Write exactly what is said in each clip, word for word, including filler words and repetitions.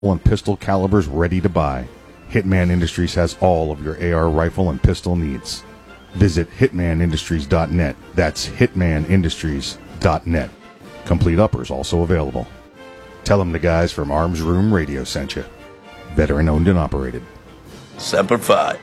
and pistol calibers ready to buy. Hitman Industries has all of your A R rifle and pistol needs. Visit hitman industries dot net. That's hitman industries dot net. Complete uppers also available. Tell them the guys from Arms Room Radio sent you. Veteran owned and operated. Semper Fi.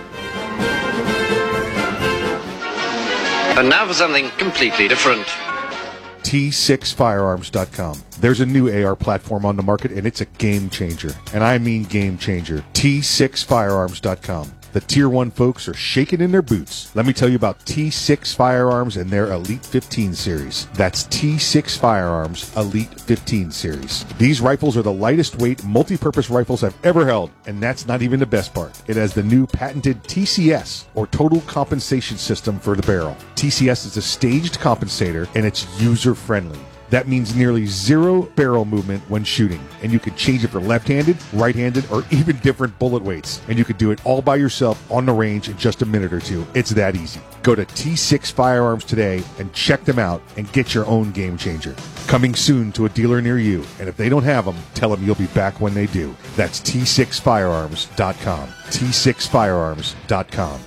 And now for something completely different. T six firearms dot com. There's a new A R platform on the market, and it's a game changer. And I mean game changer. T six firearms dot com. The Tier one folks are shaking in their boots. Let me tell you about T six Firearms and their Elite fifteen series. That's T six Firearms Elite fifteen series. These rifles are the lightest weight multi-purpose rifles I've ever held, and that's not even the best part. It has the new patented T C S, or Total Compensation System, for the barrel. T C S is a staged compensator, and it's user-friendly. That means nearly zero barrel movement when shooting, and you can change it for left-handed, right-handed, or even different bullet weights. And you can do it all by yourself on the range in just a minute or two. It's that easy. Go to T six Firearms today and check them out and get your own game changer. Coming soon to a dealer near you, and if they don't have them, tell them you'll be back when they do. That's T six firearms dot com. T six firearms dot com.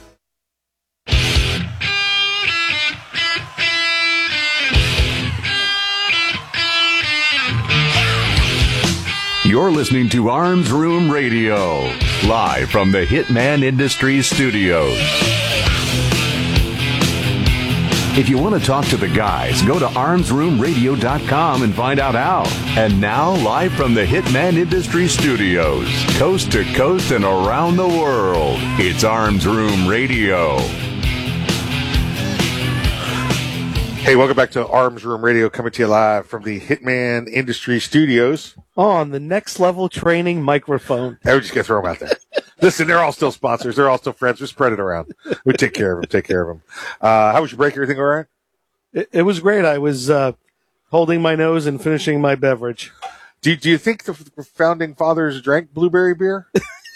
You're listening to Arms Room Radio, live from the Hitman Industries studios. If you want to talk to the guys, go to arms room radio dot com and find out how. And now, live from the Hitman Industries studios, coast to coast and around the world, it's Arms Room Radio. Hey, welcome back to Arms Room Radio, coming to you live from the Hitman Industries studios. On the Next Level Training microphone. I would just get throw them out there. Listen, they're all still sponsors. They're all still friends. We spread it around. We take care of them. Take care of them. Uh, how was your break? Everything all right? It, it was great. I was uh, holding my nose and finishing my beverage. Do, do you think the founding fathers drank blueberry beer?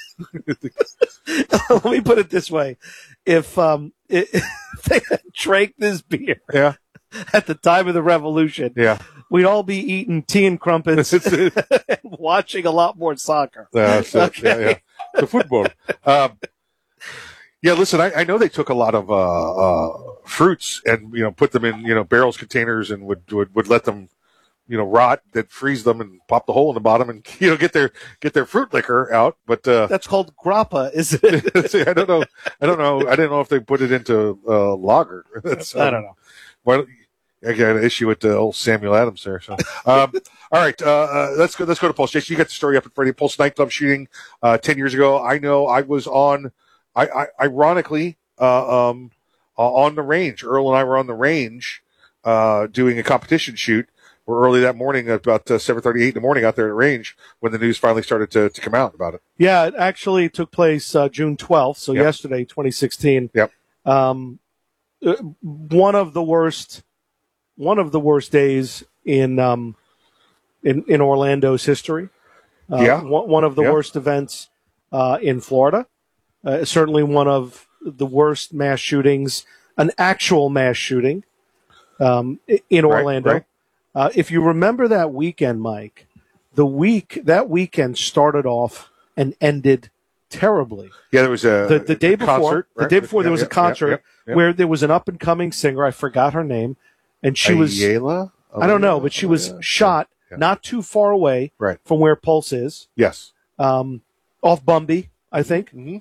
Let me put it this way. If, um, it, if they had drank this beer yeah. at the time of the revolution, yeah. we'd all be eating tea and crumpets and watching a lot more soccer. Uh, so, okay. yeah, yeah. The football. Um, yeah, listen, I, I know they took a lot of uh, uh, fruits and, you know, put them in, you know, barrels, containers, and would, would, would let them, you know, rot, then freeze them and pop the hole in the bottom and, you know, get their get their fruit liquor out. But uh, that's called grappa, isn't it? See, I don't know. I don't know. I didn't know if they put it into uh, lager. That's, um, I don't know. Well, I got an issue with the old Samuel Adams there. So, um, all right, uh, uh, let's go. Let's go to Pulse. Jason, you got the story up in front of you. Pulse nightclub shooting uh, ten years ago. I know. I was on. I, I ironically uh, um, uh, on the range. Earl and I were on the range uh, doing a competition shoot. We're early that morning, about uh, seven thirty, eight in the morning, out there at range when the news finally started to, to come out about it. Yeah, it actually took place uh, June twelfth, so yep. yesterday, twenty sixteen. Yep. Um, uh, one of the worst, one of the worst days in um, in, in Orlando's history. Uh, yeah. One, one of the yep. worst events uh, in Florida. Uh, certainly one of the worst mass shootings, an actual mass shooting um, in Orlando. Right, right. Uh, if you remember that weekend, Mike, the week that weekend started off and ended terribly. Yeah, there was a the, the day before. concert, right? The day before, yeah, there was yeah, a concert yeah, yeah, yeah. where there was an up and coming singer. I forgot her name, and she was Ayala? I don't know, but she was Ayala? shot yeah. not too far away right. from where Pulse is. Yes, um, off Bumby, I think. Mm-hmm.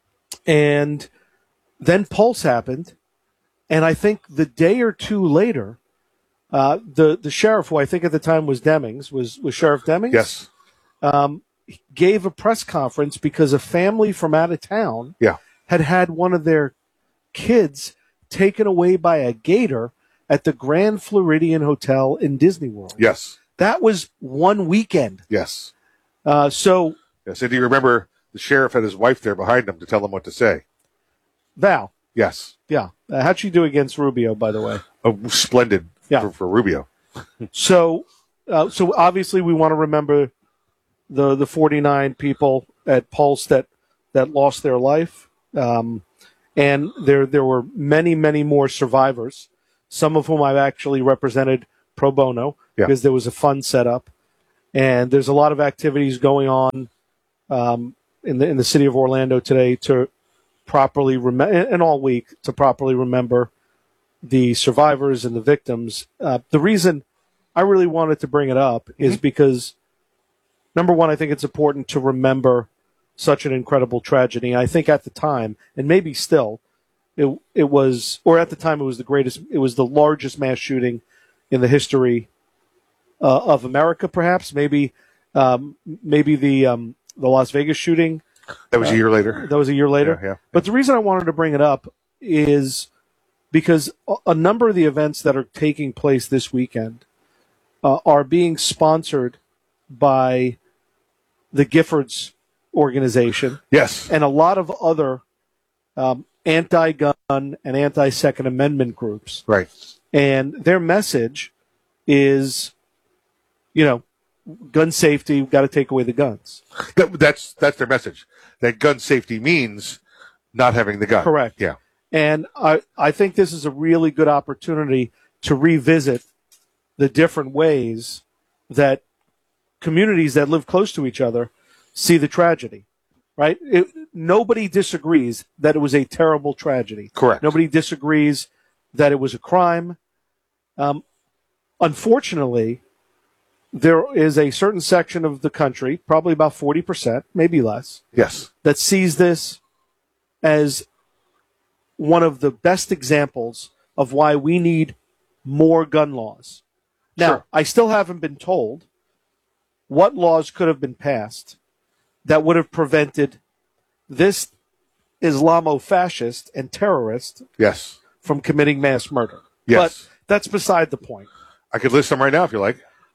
And then Pulse happened, and I think the day or two later. Uh, the, the sheriff, who I think at the time was Demings, was, was Sheriff Demings? Yes. Um, gave a press conference because a family from out of town yeah. had had one of their kids taken away by a gator at the Grand Floridian Hotel in Disney World. Yes. That was one weekend. Yes. Uh, so. Yes. And do you remember the sheriff had his wife there behind him to tell him what to say? Val. Yes. Yeah. Uh, how'd she do against Rubio, by the way? Oh, splendid. Yeah. For, for Rubio. so, uh, so obviously we want to remember the the forty-nine people at Pulse that, that lost their life, um, and there there were many many more survivors. Some of whom I've actually represented pro bono yeah. because there was a fund set up, And there's a lot of activities going on um, in the in the city of Orlando today to properly remember, and all week to properly remember the survivors and the victims. Uh, the reason I really wanted to bring it up is mm-hmm. because, number one, I think it's important to remember such an incredible tragedy. I think at the time, and maybe still, it it was, or at the time it was the greatest, it was the largest mass shooting in the history uh, of America, perhaps. Maybe um, maybe the um, the Las Vegas shooting. That was uh, a year later. That was a year later. Yeah, yeah, but the reason I wanted to bring it up is because a number of the events that are taking place this weekend uh, are being sponsored by the Giffords organization. Yes. And a lot of other um, anti-gun and anti-Second Amendment groups. Right. And their message is, you know, gun safety, we've got to take away the guns. That, that's that's their message. That gun safety means not having the gun. Correct. Yeah. And I, I think this is a really good opportunity to revisit the different ways that communities that live close to each other see the tragedy, right? It, nobody disagrees that it was a terrible tragedy. Correct. Nobody disagrees that it was a crime. Um, unfortunately, there is a certain section of the country, probably about forty percent, maybe less, yes, that sees this as one of the best examples of why we need more gun laws. Now, sure. I still haven't been told what laws could have been passed that would have prevented this Islamo-fascist and terrorist yes. from committing mass murder. Yes. But that's beside the point. I could list them right now if you like.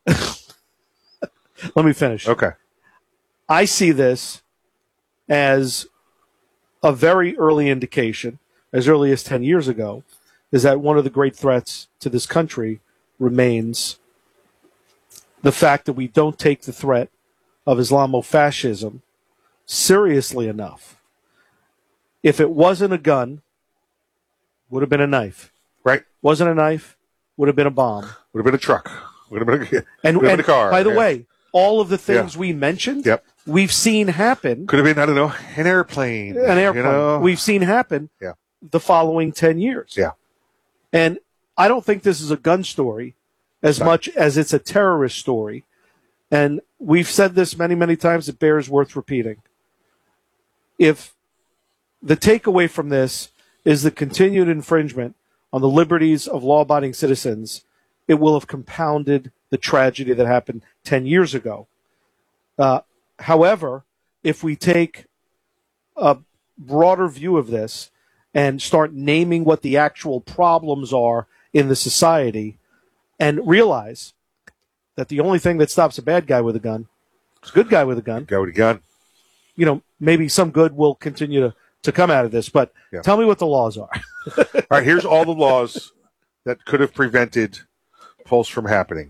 Let me finish. Okay. I see this as a very early indication, as early as ten years ago, is that one of the great threats to this country remains the fact that we don't take the threat of Islamofascism seriously enough. If it wasn't a gun, would have been a knife. Right. Wasn't a knife, would have been a bomb. Would have been a truck. Would have been a, and, would have and been a car. By the yeah. way, all of the things yeah. we mentioned, yep. we've seen happen. Could have been, I don't know, an airplane. An airplane. You know? We've seen happen yeah. the following ten years. Yeah. And I don't think this is a gun story as right. much as it's a terrorist story. And we've said this many, many times. It bears worth repeating. If the takeaway from this is the continued infringement on the liberties of law-abiding citizens, it will have compounded the tragedy that happened ten years ago. Uh, however, if we take a broader view of this and start naming what the actual problems are in the society and realize that the only thing that stops a bad guy with a gun is a good guy with a gun. Guy with a gun. You know, maybe some good will continue to, to come out of this, but yeah. tell me what the laws are. All right, here's all the laws that could have prevented Pulse from happening.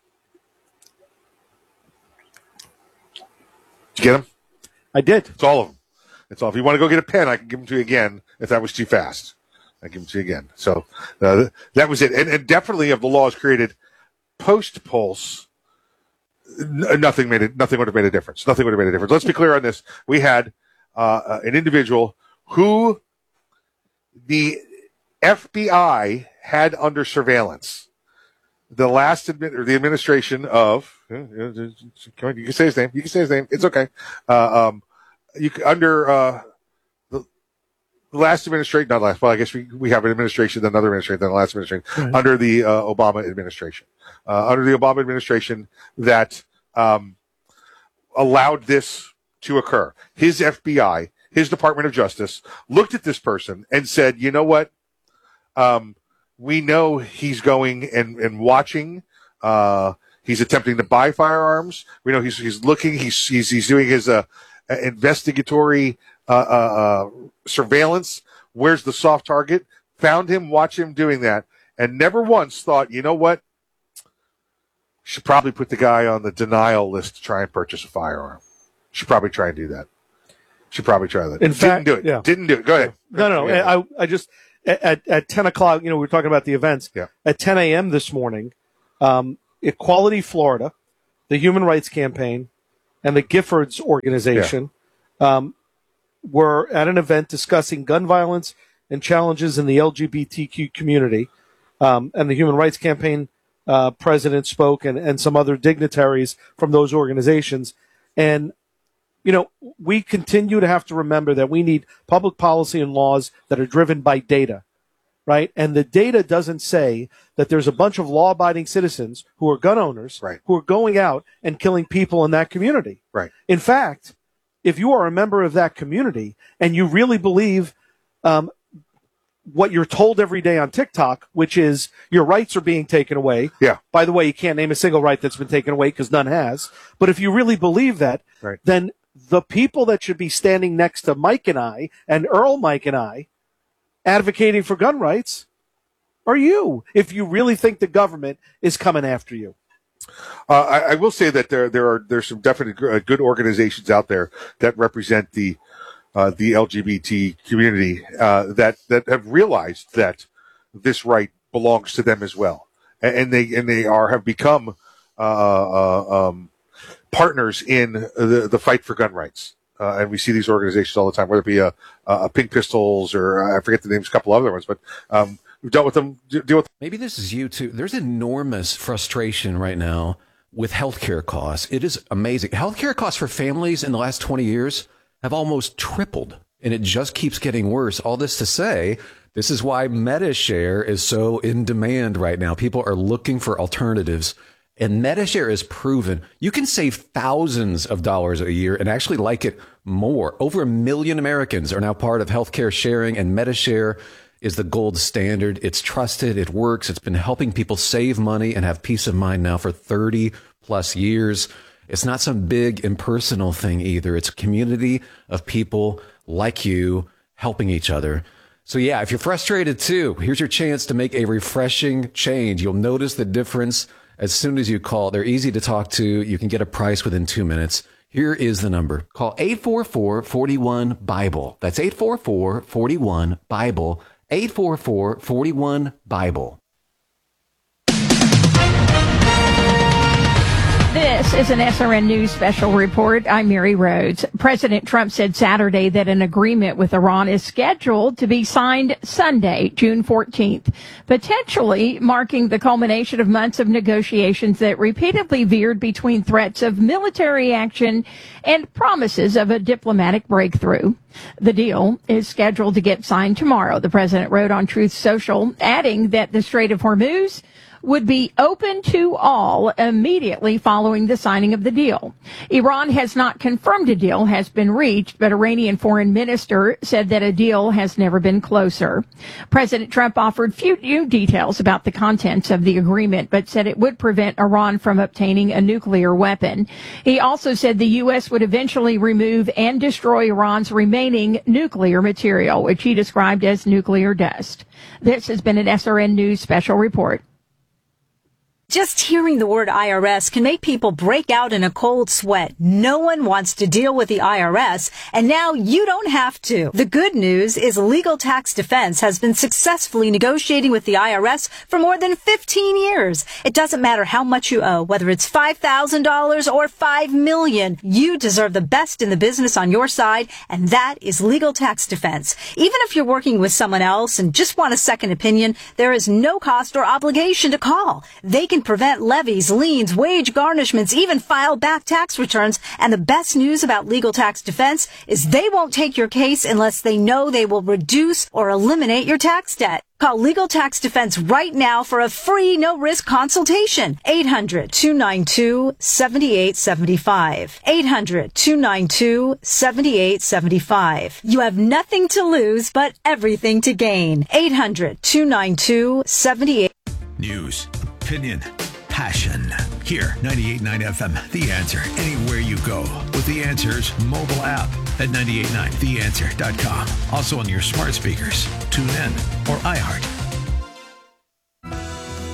Did you get them? I did. It's all of them. It's all. If you want to go get a pen, I can give them to you again if that was too fast. I give them to you again. So uh, that was it. And, and definitely of the laws created post-Pulse, n- nothing made it. Nothing would have made a difference. Nothing would have made a difference. Let's be clear on this. We had uh, an individual who the F B I had under surveillance. The last admin, or the administration of, you can say his name. You can say his name. It's okay. Uh, um, you under uh, the, the last administration, not last. Well, I guess we, we have an administration, then another administration, then the last administration right. under the uh, Obama administration. Uh, under the Obama administration, that um, allowed this to occur. His F B I, his Department of Justice, looked at this person and said, "You know what? Um, we know he's going and, and watching. Uh, he's attempting to buy firearms. We know he's he's looking. He's he's he's doing his uh, investigatory uh, uh, uh, surveillance. Where's the soft target? Found him. Watch him doing that, and never once thought, you know what? Should probably put the guy on the denial list to try and purchase a firearm. Should probably try and do that. Should probably try that. In Didn't fact, do it. Yeah. Didn't do it. Go ahead. No, no, no. I I just. At, at ten o'clock, you know, we were talking about the events. Yeah. At ten a.m. this morning, um, Equality, Florida, the Human Rights Campaign, and the Giffords organization yeah. um, were at an event discussing gun violence and challenges in the L G B T Q community. Um, and the Human Rights Campaign uh, president spoke, and, and some other dignitaries from those organizations. And, you know, we continue to have to remember that we need public policy and laws that are driven by data, right? And the data doesn't say that there's a bunch of law-abiding citizens who are gun owners right. who are going out and killing people in that community. Right. In fact, if you are a member of that community and you really believe um, what you're told every day on TikTok, which is your rights are being taken away. Yeah. By the way, you can't name a single right that's been taken away because none has. But if you really believe that, right. then the people that should be standing next to Mike and I and Earl Mike and I advocating for gun rights are you, if you really think the government is coming after you. Uh, I, I will say that there there are there's some definite good organizations out there that represent the Uh, the L G B T community uh, that that have realized that this right belongs to them as well, and, and they and they are have become uh, uh, um, partners in the the fight for gun rights. Uh, and we see these organizations all the time, whether it be a, a Pink Pistols or uh, I forget the names, a couple other ones, but um, we've dealt with them. Deal with. Maybe this is you too. There's enormous frustration right now with healthcare costs. It is amazing. Healthcare costs for families in the last twenty years have almost tripled, and it just keeps getting worse. All this to say, this is why MediShare is so in demand right now. People are looking for alternatives, and MediShare is proven you can save thousands of dollars a year and actually like it more. Over a million Americans are now part of healthcare sharing, and MediShare is the gold standard. It's trusted. It works. It's been helping people save money and have peace of mind now for thirty plus years. It's not some big impersonal thing either. It's a community of people like you helping each other. So yeah, if you're frustrated too, here's your chance to make a refreshing change. You'll notice the difference as soon as you call. They're easy to talk to. You can get a price within two minutes. Here is the number. Call eight four four, four one, BIBLE. That's eight four four, four one, BIBLE. eight four four, four one, BIBLE. This is an S R N News special report. I'm Mary Rhodes. President Trump said Saturday that an agreement with Iran is scheduled to be signed Sunday, June fourteenth, potentially marking the culmination of months of negotiations that repeatedly veered between threats of military action and promises of a diplomatic breakthrough. The deal is scheduled to get signed tomorrow, the president wrote on Truth Social, adding that the Strait of Hormuz would be open to all immediately following the signing of the deal. Iran has not confirmed a deal has been reached, but Iranian foreign minister said that a deal has never been closer. President Trump offered few new details about the contents of the agreement, but said it would prevent Iran from obtaining a nuclear weapon. He also said the U S would eventually remove and destroy Iran's remaining nuclear material, which he described as nuclear dust. This has been an S R N News special report. Just hearing the word I R S can make people break out in a cold sweat. No one wants to deal with the I R S, and now you don't have to. The good news is Legal Tax Defense has been successfully negotiating with the I R S for more than fifteen years. It doesn't matter how much you owe, whether it's five thousand dollars or five million dollars. You deserve the best in the business on your side, and that is Legal Tax Defense. Even if you're working with someone else and just want a second opinion, there is no cost or obligation to call. They can prevent levies, liens, wage garnishments, even file back tax returns. And the best news about Legal Tax Defense is they won't take your case unless they know they will reduce or eliminate your tax debt. Call Legal Tax Defense right now for a free, no-risk consultation. eight hundred, two nine two, seven eight seven five. eight hundred, two nine two, seven eight seven five. You have nothing to lose, but everything to gain. eight hundred, two nine two, seven eight. News, opinion, passion. Here, ninety-eight point nine F M, The Answer. Anywhere you go with The Answer's mobile app at ninety-eight point nine the answer dot com. Also on your smart speakers, tune in, or iHeart.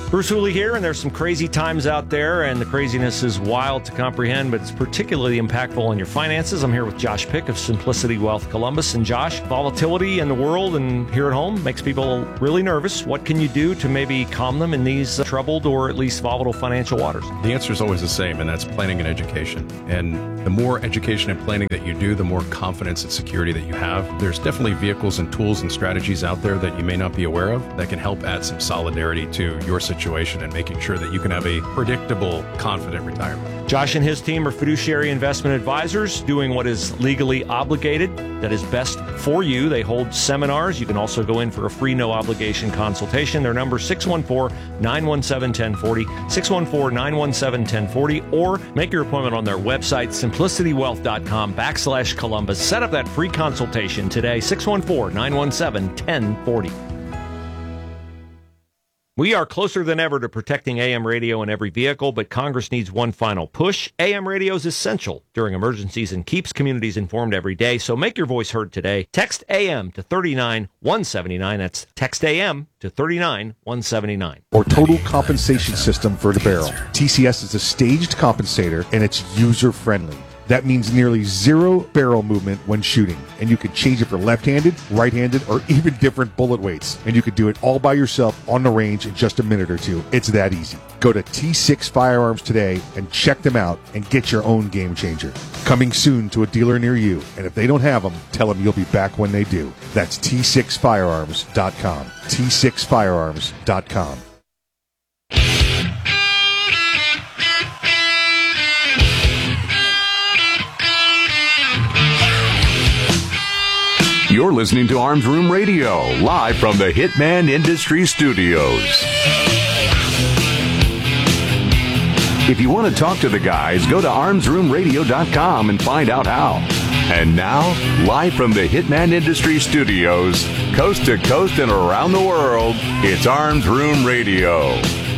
Bruce Hooley here, and there's some crazy times out there, and the craziness is wild to comprehend, but it's particularly impactful on your finances. I'm here with Josh Pick of Simplicity Wealth Columbus. And Josh, volatility in the world and here at home makes people really nervous. What can you do to maybe calm them in these uh, troubled or at least volatile financial waters? The answer is always the same, and that's planning and education. And the more education and planning that you do, the more confidence and security that you have. There's definitely vehicles and tools and strategies out there that you may not be aware of that can help add some solidarity to your situation. situation and making sure that you can have a predictable, confident retirement. Josh and his team are fiduciary investment advisors doing what is legally obligated, that is best for you. They hold seminars. You can also go in for a free, no obligation consultation. Their number is six one four, nine one seven, one zero four zero, six one four, nine one seven, one zero four zero, or make your appointment on their website, simplicitywealth.com backslash Columbus. Set up that free consultation today, six one four, nine one seven, one zero four zero. We are closer than ever to protecting A M radio in every vehicle, but Congress needs one final push. A M radio is essential during emergencies and keeps communities informed every day, so make your voice heard today. Text A M to three nine one seven nine. That's text A M to three nine one seven nine. Or total compensation system for the barrel. T C S is a staged compensator, and it's user-friendly. That means nearly zero barrel movement when shooting. And you can change it for left-handed, right-handed, or even different bullet weights. And you can do it all by yourself on the range in just a minute or two. It's that easy. Go to T six Firearms today and check them out and get your own game changer. Coming soon to a dealer near you. And if they don't have them, tell them you'll be back when they do. That's T six firearms dot com. T six firearms dot com. You're listening to Arms Room Radio, live from the Hitman Industry Studios. If you want to talk to the guys, go to arms room radio dot com and find out how. And now, live from the Hitman Industry Studios, coast to coast and around the world, it's Arms Room Radio.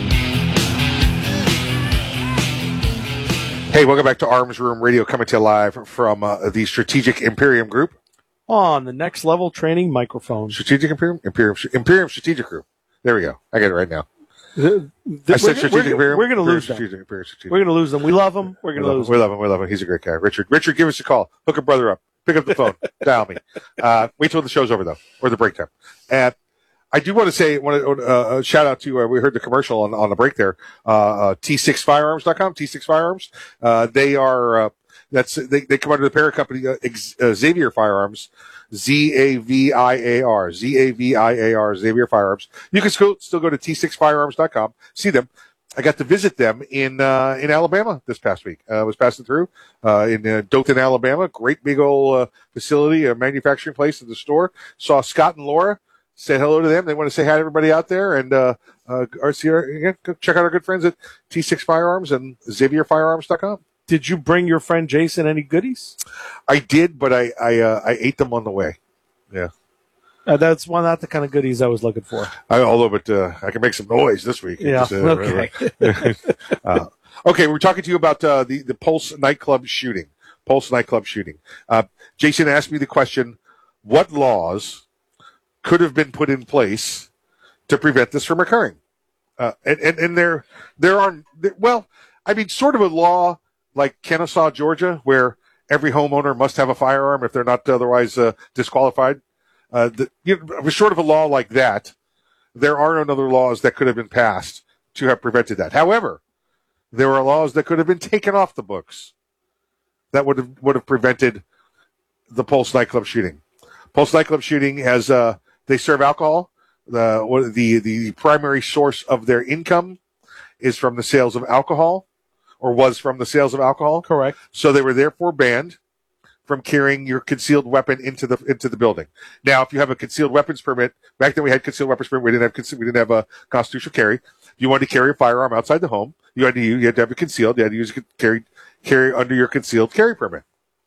Hey, welcome back to Arms Room Radio, coming to you live from uh, the Strategic Imperium Group. On the Next Level Training microphone. Strategic Imperium? Imperium, Imperium Strategic Group. There we go. I get it right now. The, the, I said Strategic we're, Imperium. We're going to lose them. Strategic, Imperium, Strategic. We're going to lose them. We love them. We're going to lose we them. love him. We love him. He's a great guy. Richard, Richard, give us a call. Hook a brother up. Pick up the phone. Dial me. Uh, wait till the show's over, though, or the break time. And I do want to say, want to uh, a shout out to, uh, we heard the commercial on, on the break there, uh, uh, T six firearms dot com, T six Firearms. Uh, they are, uh, that's, they, they come under the parent company, uh, uh, Xavier Firearms. Z A V I A R, Z A V I A R, Xavier Firearms. You can still, still go to T six firearms dot com, see them. I got to visit them in, uh, in Alabama this past week. Uh, I was passing through, uh, in uh, Dothan, Alabama. Great big old, uh, facility, a manufacturing place at the store. Saw Scott and Laura, said hello to them. They want to say hi to everybody out there. And, uh, uh, R C R, yeah, go check out our good friends at T six Firearms and Xavier Firearms dot com. Did you bring your friend Jason any goodies? I did, but I I, uh, I ate them on the way. Yeah, uh, that's one not the kind of goodies I was looking for. I, although, but uh, I can make some noise this week. Yeah. Just, uh, okay. uh, okay, we're talking to you about uh, the the Pulse nightclub shooting. Pulse nightclub shooting. Uh, Jason asked me the question: what laws could have been put in place to prevent this from occurring? Uh, and, and and there there are well, I mean, sort of a law like Kennesaw, Georgia, where every homeowner must have a firearm if they're not otherwise uh, disqualified. Uh, the, you know, short of a law like that, there are no other laws that could have been passed to have prevented that. However, there are laws that could have been taken off the books that would have would have prevented the Pulse nightclub shooting. Pulse nightclub shooting has uh, they serve alcohol. The the the primary source of their income is from the sales of alcohol. Or was from the sales of alcohol. Correct. So they were therefore banned from carrying your concealed weapon into the into the building. Now, if you have a concealed weapons permit, back then we had concealed weapons permit. We didn't have we didn't have a constitutional carry. If you wanted to carry a firearm outside the home, you had to you had to have it concealed. You had to use it carry carry under your concealed carry permit.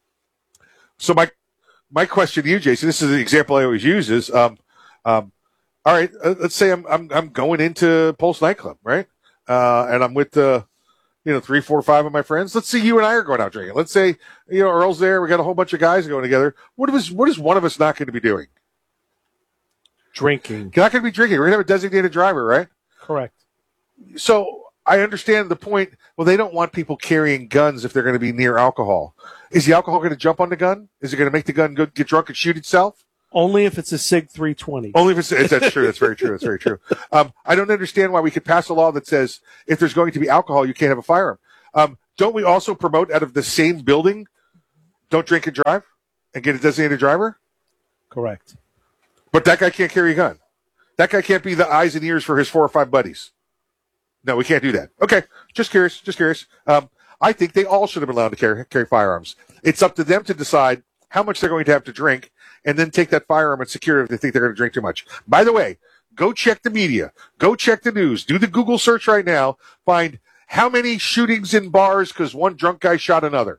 So my my question to you, Jason, this is an example I always use is, um, um, all right, uh, let's say I'm I'm I'm going into Pulse nightclub, right, uh, and I'm with the you know, three, four, five of my friends. Let's say you and I are going out drinking. Let's say, you know, Earl's there. We got a whole bunch of guys going together. What is, what is one of us not going to be doing? Drinking. You're not going to be drinking. We're going to have a designated driver, right? Correct. so I understand the point. Well, they don't want people carrying guns if they're going to be near alcohol. Is the alcohol going to jump on the gun? Is it going to make the gun go, get drunk and shoot itself? Only if it's a Sig three twenty. Only if it's, it's that's true. That's very true. That's very true. Um, I don't understand why we could pass a law that says if there's going to be alcohol, you can't have a firearm. Um, don't we also promote out of the same building, don't drink and drive, and get a designated driver? Correct. But that guy can't carry a gun. That guy can't be the eyes and ears for his four or five buddies. No, we can't do that. Okay, just curious, just curious. Um, I think they all should have been allowed to carry, carry firearms. It's up to them to decide how much they're going to have to drink and then take that firearm and secure it if they think they're going to drink too much. By the way, go check the media. Go check the news. Do the Google search right now. Find how many shootings in bars because one drunk guy shot another.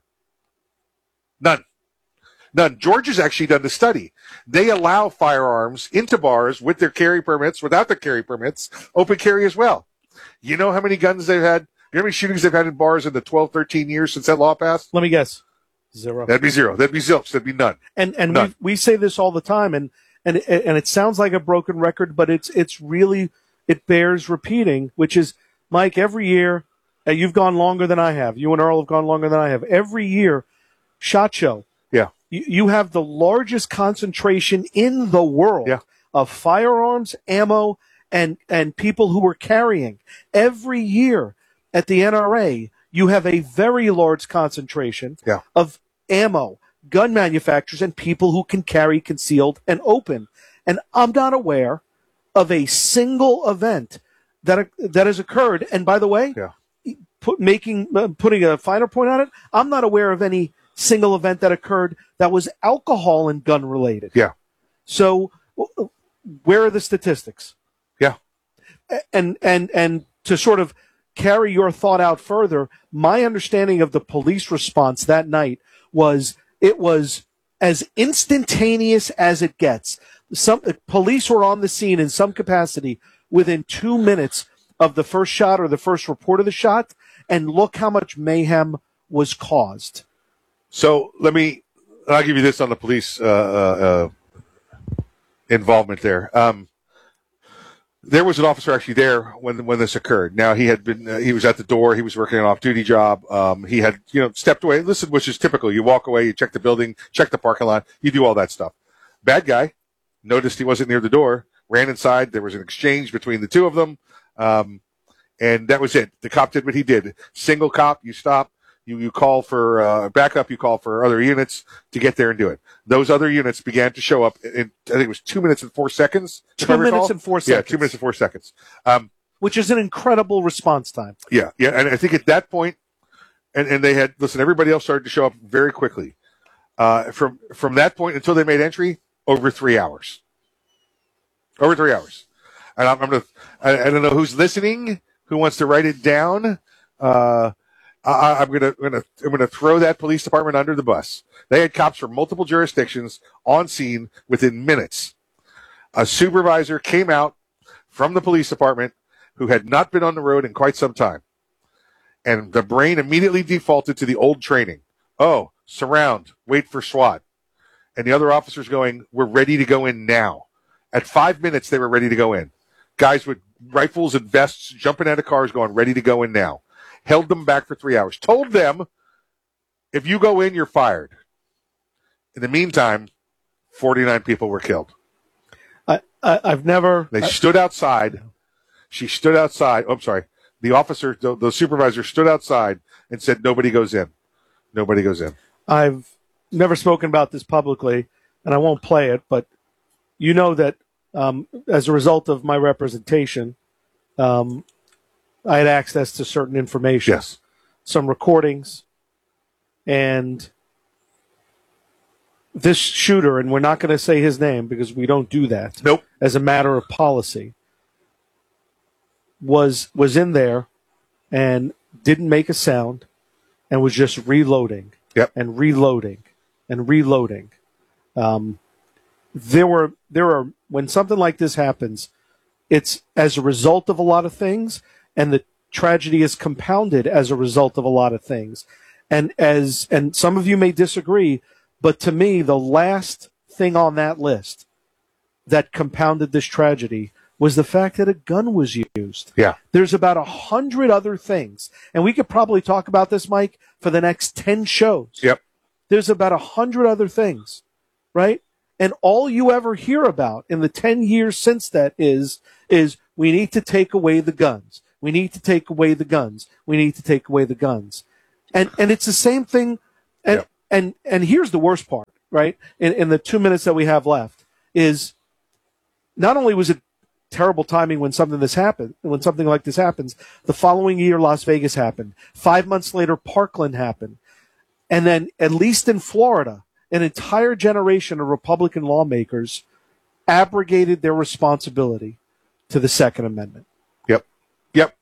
None. None. Georgia's actually done the study. They allow firearms into bars with their carry permits, without their carry permits, open carry as well. You know how many guns they've had? You know how many shootings they've had in bars in the twelve, thirteen years since that law passed? Let me guess. Zero. That'd be zero. That'd be zilch. That'd be none. And and none. we we say this all the time, and and and it sounds like a broken record, but it's it's really it bears repeating. Which is, Mike, every year, uh, you've gone longer than I have. You and Earl have gone longer than I have. Every year, SHOT Show. Yeah. You, you have the largest concentration in the world yeah. of firearms, ammo, and and people who are carrying. Every year at the N R A, you have a very large concentration yeah. of ammo, gun manufacturers, and people who can carry concealed and open. And I'm not aware of a single event that that has occurred. And by the way, yeah. put, making uh, putting a finer point on it, I'm not aware of any single event that occurred that was alcohol and gun related. Yeah. So where are the statistics? Yeah. And and and to sort of carry your thought out further, my understanding of the police response that night was it was as instantaneous as it gets. Some police were on the scene in some capacity within two minutes of the first shot or the first report of the shot, and look how much mayhem was caused. So let me, I'll give you this on the police uh, uh, uh, involvement there. Um, There was an officer actually there when when this occurred. Now he had been uh, he was at the door. He was working an off-duty job. Um, he had you know stepped away. Listen, which is typical. You walk away, you check the building, check the parking lot, you do all that stuff. Bad guy noticed he wasn't near the door, ran inside. There was an exchange between the two of them, um, and that was it. The cop did what he did. Single cop, you stop. You, you call for uh, backup. You call for other units to get there and do it. Those other units began to show up in, I think it was two minutes and four seconds. Two minutes and four seconds. Yeah, two minutes and four seconds. Um, Which is an incredible response time. Yeah, yeah. And I think at that point, and, and they had, listen, everybody else started to show up very quickly. Uh, from, from that point until they made entry, over three hours. Over three hours. And I'm, I'm going to, I don't know who's listening, who wants to write it down. Uh, I, I'm gonna, gonna, I'm gonna throw that police department under the bus. They had cops from multiple jurisdictions on scene within minutes. A supervisor came out from the police department who had not been on the road in quite some time, and the brain immediately defaulted to the old training. Oh, surround, wait for SWAT, and the other officers going, "We're ready to go in now." At five minutes, they were ready to go in. Guys with rifles and vests jumping out of cars, going, "Ready to go in now." Held them back for three hours. Told them, if you go in, you're fired. In the meantime, forty-nine people were killed. I, I, I've never... They I, stood outside. She stood outside. Oh, I'm sorry. The officer, the, the supervisor stood outside and said, nobody goes in. Nobody goes in. I've never spoken about this publicly, and I won't play it, but you know that um, as a result of my representation, um, I had access to certain information. Yes. Some recordings. And this shooter, and we're not going to say his name because we don't do that. Nope. As a matter of policy, was was in there and didn't make a sound and was just reloading. Yep. And reloading and reloading. Um, there were there are when something like this happens, it's as a result of a lot of things. And the tragedy is compounded as a result of a lot of things. And as and some of you may disagree, but to me, the last thing on that list that compounded this tragedy was the fact that a gun was used. Yeah. There's about a hundred other things, and we could probably talk about this, Mike, for the next ten shows. Yep. There's about a hundred other things, right? And all you ever hear about in the ten years since that is, is we need to take away the guns. We need to take away the guns. We need to take away the guns. And, and it's the same thing. And, yep. and, and here's the worst part, right? In, in the two minutes that we have left is not only was it terrible timing when something this happened, when something like this happens, the following year, Las Vegas happened. Five months later, Parkland happened. And then, at least in Florida, an entire generation of Republican lawmakers abrogated their responsibility to the Second Amendment. Yep. Yep.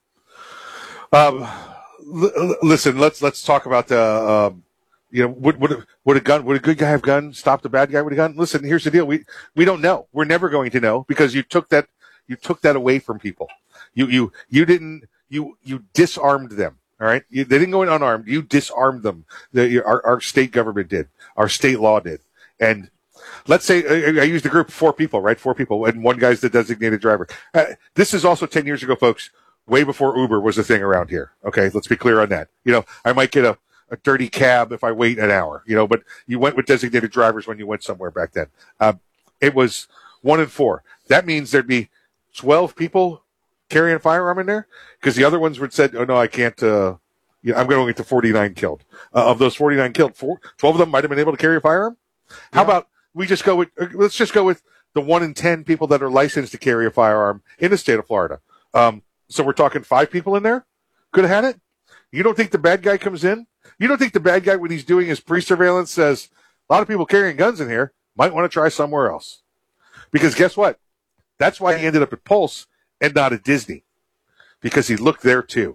Um, l- listen, let's, let's talk about the, um, you know, would, would, would a gun, would a good guy have gun stop the bad guy with a gun? Listen, here's the deal. We, we don't know. We're never going to know because you took that, you took that away from people. You, you, you didn't, you, you disarmed them. All right. You, they didn't go in unarmed. You disarmed them. The, our, our state government did. Our state law did. And let's say I, I used a group of four people, right? Four people. And one guy's the designated driver. Uh, this is also ten years ago, folks, way before Uber was a thing around here. Okay. Let's be clear on that. You know, I might get a, a dirty cab if I wait an hour, you know, but you went with designated drivers when you went somewhere back then. Uh, it was one in four. That means there'd be twelve people carrying a firearm in there because the other ones would said, oh no, I can't, uh, you know, I'm going to get to forty-nine killed. Uh, of those forty-nine killed, four, twelve of them might have been able to carry a firearm. How yeah. about we just go with, uh, let's just go with the one in ten people that are licensed to carry a firearm in the state of Florida. Um, so we're talking five people in there could have had it. You don't think the bad guy comes in? You don't think the bad guy, when he's doing his pre-surveillance, says, a lot of people carrying guns in here might want to try somewhere else? Because guess what? That's why he ended up at Pulse and not at Disney. Because he looked there too.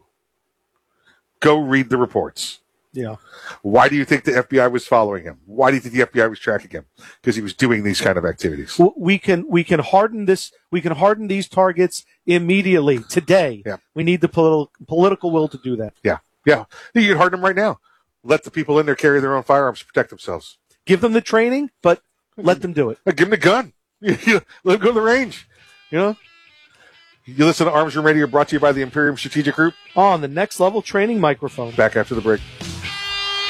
Go read the reports. Yeah. Why do you think the F B I was following him? Why do you think the F B I was tracking him? Because he was doing these kind of activities. We can we can harden this. We can harden these targets immediately today. Yeah. We need the political political will to do that. Yeah. Yeah. You can harden them right now. Let the people in there carry their own firearms to protect themselves. Give them the training, but let them do it. Give them the gun. Let them go to the range. You know. You listen to Arms Room Radio, brought to you by the Imperium Strategic Group. On the Next Level Training Microphone. Back after the break.